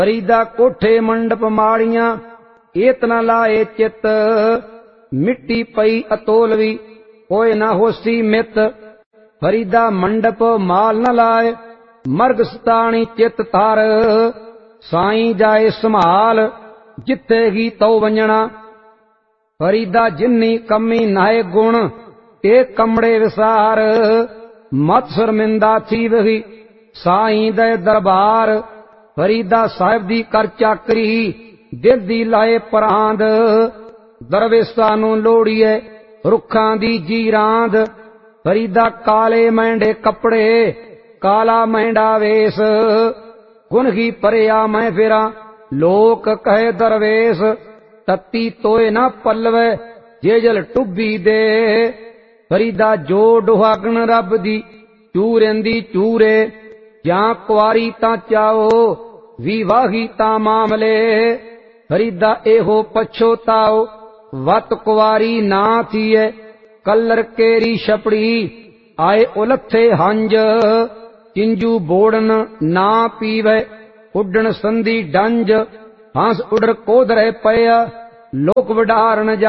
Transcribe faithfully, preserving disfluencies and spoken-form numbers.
फरीदा कोठे मंडप माड़ियां एत न लाए चित, मिट्टी पई अतोलवी कोय न होसी मित। फरीदा मंडप माल न लाए मर्ग सताणी चित तार, साईं जाए संभाल जिथेगी तो वंजणा। फरीदा जिन्नी कमी नाए गुण ते कमड़े विसार, मत शर्मिंदा थी वही साईं दे दरबार। फरीदा साहिब दी कर चाकरी दिल दी लाए परांद, दरवेसां नूं लोड़ीए रुखां दी जीरांद। फरीदा काले मैंडे कपड़े काला मैंडा वेस, गुनगी परिया मैं फिरा लोक कहे दरवेश। तत्ती तोए न पलवे जे जल टुब्बी दे, फरीदा जो डुहागण रब दी चूरेंदी चूरे। जां कुआरी तां चाओ विवाही तां मामले, फरीदा एहो पछोताओ वत कुआरी ना थीए। कलर केरी छपड़ी आए उलथे हंज, चिंजू बोड़न ना पीवे उडन संधी डंज। हंस उडर कोदरे पया लोक वडारन